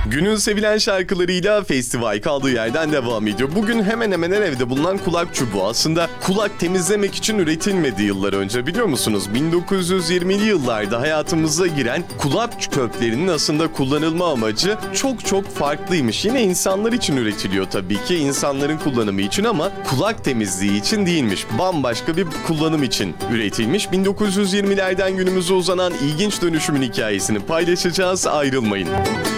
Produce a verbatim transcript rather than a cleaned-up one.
Günün sevilen şarkılarıyla festival kaldığı yerden devam ediyor. Bugün hemen hemen her evde bulunan kulak çubuğu aslında kulak temizlemek için üretilmedi yıllar önce, biliyor musunuz? bin dokuz yüz yirmili yıllarda hayatımıza giren kulak köklerinin aslında kullanılma amacı çok çok farklıymış. Yine insanlar için üretiliyor tabii ki, insanların kullanımı için, ama kulak temizliği için değilmiş. Bambaşka bir kullanım için üretilmiş. bin dokuz yüz yirmilerden günümüze uzanan ilginç dönüşümün hikayesini paylaşacağız. Ayrılmayın.